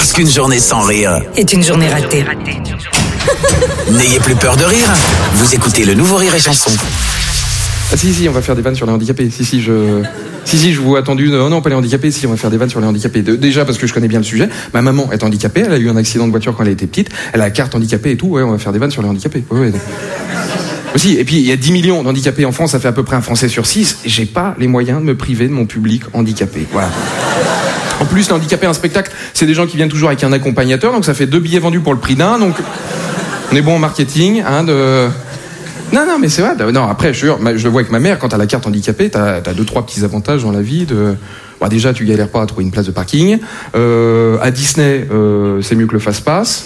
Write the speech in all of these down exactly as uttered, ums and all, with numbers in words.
Parce qu'une journée sans rire est une journée ratée. N'ayez plus peur de rire. Vous écoutez le nouveau Rire et Chanson. Ah si, si, on va faire des vannes sur les handicapés. Si, si, je... Si, si, je vous ai attendu. Non, non, pas les handicapés. Si, on va faire des vannes sur les handicapés. De... Déjà parce que je connais bien le sujet. Ma maman est handicapée. Elle a eu un accident de voiture quand elle était petite. Elle a la carte handicapée et tout. Ouais, on va faire des vannes sur les handicapés. Ouais, ouais. Aussi, et puis il y a dix millions d'handicapés en France. Ça fait à peu près un Français sur six. J'ai pas les moyens de me priver de mon public handicapé. Voilà. En plus, l'handicapé, un spectacle, c'est des gens qui viennent toujours avec un accompagnateur. Donc ça fait deux billets vendus pour le prix d'un. Donc on est bon en marketing, hein, de... Non, non, mais c'est vrai. Non, après, je, jure, je le vois avec ma mère, quand t'as la carte handicapée, t'as, t'as deux, trois petits avantages dans la vie. De... Bon, déjà, tu galères pas à trouver une place de parking. Euh, à Disney, euh, c'est mieux que le fast-pass.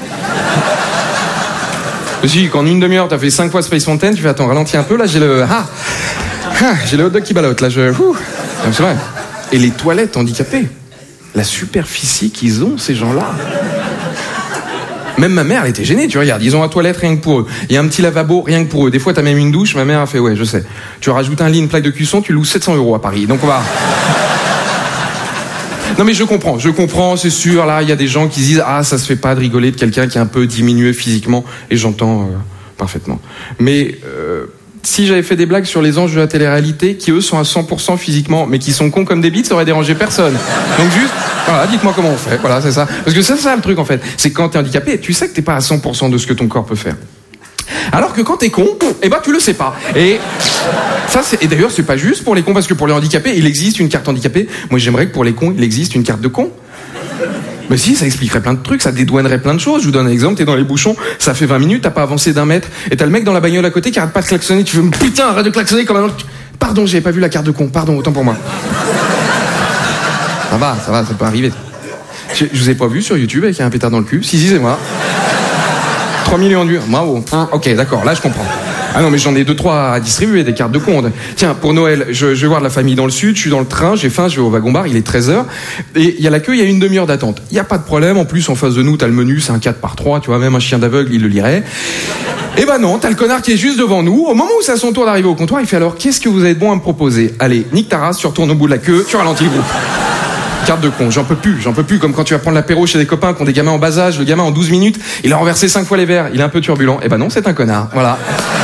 Aussi, quand en une demi-heure, t'as fait cinq fois Space Mountain, tu fais, attends, ralentis un peu, là, j'ai le... Ah, ah j'ai le hot dog qui ballotte, là, je... Ouh. Non, c'est vrai. Et les toilettes handicapées, la superficie qu'ils ont, ces gens-là... Même ma mère, elle était gênée, tu regardes, ils ont un toilette rien que pour eux. Il y a un petit lavabo rien que pour eux. Des fois, t'as même une douche, ma mère a fait, ouais, je sais. Tu rajoutes un lit, une plaque de cuisson, tu loues sept cents euros à Paris. Donc on va... Non mais je comprends, je comprends, c'est sûr, là, il y a des gens qui disent, ah, ça se fait pas de rigoler de quelqu'un qui est un peu diminué physiquement, et j'entends euh, parfaitement. Mais... Euh... Si j'avais fait des blagues sur les anges de la télé-réalité, qui eux sont à cent pour cent physiquement, mais qui sont cons comme des bites, ça aurait dérangé personne. Donc juste, voilà, dites-moi comment on fait, voilà, c'est ça. Parce que c'est ça le truc en fait, c'est que quand t'es handicapé, tu sais que t'es pas à cent pour cent de ce que ton corps peut faire. Alors que quand t'es con, eh ben tu le sais pas. Et ça, c'est, et d'ailleurs c'est pas juste pour les cons, parce que pour les handicapés, il existe une carte handicapée. Moi j'aimerais que pour les cons, il existe une carte de con. Mais si, ça expliquerait plein de trucs, ça dédouanerait plein de choses. Je vous donne un exemple, t'es dans les bouchons, ça fait vingt minutes, t'as pas avancé d'un mètre, et t'as le mec dans la bagnole à côté qui arrête pas de klaxonner, tu fais, putain, arrête de klaxonner comme un... Pardon, j'avais pas vu la carte de con, pardon, autant pour moi. Ça va, ça va, ça peut arriver. Je, je vous ai pas vu sur YouTube avec un pétard dans le cul? Si, si, c'est moi. trois millions de vues. Bravo. Ok, d'accord, là je comprends. Ah non, mais j'en ai deux, trois à distribuer, des cartes de con. Tiens, pour Noël, je, je vais voir de la famille dans le sud, je suis dans le train, j'ai faim, je vais au wagon-bar, il est treize heures, et il y a la queue, il y a une demi-heure d'attente. Il y a pas de problème, en plus, en face de nous, t'as le menu, c'est un quatre par trois, tu vois, même un chien d'aveugle, il le lirait. Eh ben non, t'as le connard qui est juste devant nous, au moment où c'est à son tour d'arriver au comptoir, il fait alors, qu'est-ce que vous avez de bon à me proposer? Allez, nique ta race, tu retournes au bout de la queue, tu ralentis le groupe. Carte de con, j'en peux plus, j'en peux plus, comme quand tu vas prendre l'apéro chez des copains qui ont des gamins en bas âge, le gamin en douze minutes, il a renversé cinq fois les verres, il est un peu turbulent. Eh ben non, c'est un connard, voilà.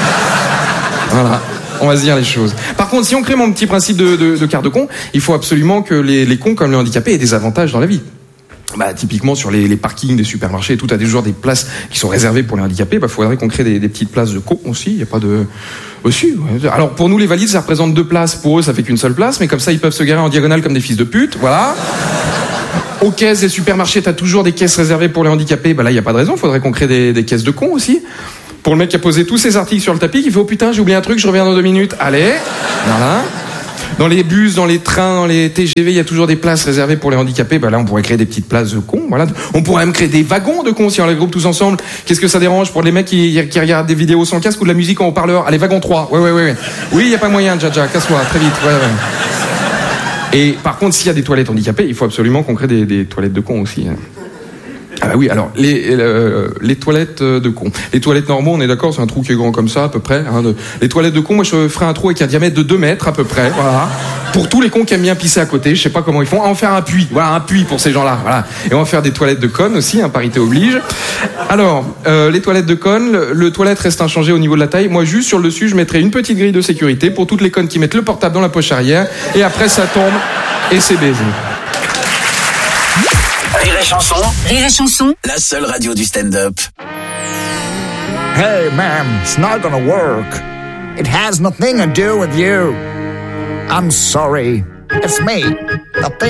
Voilà, on va se dire les choses. Par contre, si on crée mon petit principe de, de, de carte de con, il faut absolument que les, les cons comme les handicapés aient des avantages dans la vie. Bah, typiquement sur les, les parkings des supermarchés et tout, t'as des jours des places qui sont réservées pour les handicapés. Bah, faudrait qu'on crée des, des petites places de cons aussi. Y a pas de aussi. Ouais. Alors pour nous les valides, ça représente deux places. Pour eux, ça fait qu'une seule place, mais comme ça, ils peuvent se garer en diagonale comme des fils de pute. Voilà. Aux caisses des supermarchés, t'as toujours des caisses réservées pour les handicapés. Bah là, y a pas de raison. Faudrait qu'on crée des, des caisses de cons aussi. Pour le mec qui a posé tous ses articles sur le tapis, qui fait, oh putain, j'ai oublié un truc, je reviens dans deux minutes. Allez, voilà. Dans les bus, dans les trains, dans les T G V, il y a toujours des places réservées pour les handicapés. Bah là, on pourrait créer des petites places de cons, voilà. On pourrait même créer des wagons de cons si on les groupe tous ensemble. Qu'est-ce que ça dérange pour les mecs qui, qui regardent des vidéos sans casque ou de la musique en haut-parleur? Allez, wagon trois. Ouais, ouais, ouais, ouais. Oui, il y a pas moyen, Jaja, casse-toi, très vite. Ouais, ouais. Et par contre, s'il y a des toilettes handicapées, il faut absolument qu'on crée des, des toilettes de cons aussi. Ah bah oui, alors les, euh, les toilettes de cons. Les toilettes normaux, on est d'accord, c'est un trou qui est grand comme ça à peu près. Hein, de... Les toilettes de cons, moi je ferai un trou avec un diamètre de deux mètres à peu près. Voilà. Pour tous les cons qui aiment bien pisser à côté, je sais pas comment ils font. On va en faire un puits, voilà, un puits pour ces gens-là. Voilà. Et on va faire des toilettes de connes aussi, hein, parité oblige. Alors, euh, les toilettes de connes, le, le toilette reste inchangé au niveau de la taille. Moi, juste sur le dessus, je mettrai une petite grille de sécurité pour toutes les connes qui mettent le portable dans la poche arrière. Et après, ça tombe et c'est baisé. Rire et Chanson. Rire et Chanson. La seule radio du stand-up. Hey, ma'am, it's not gonna work. It has nothing to do with you. I'm sorry. It's me. The thing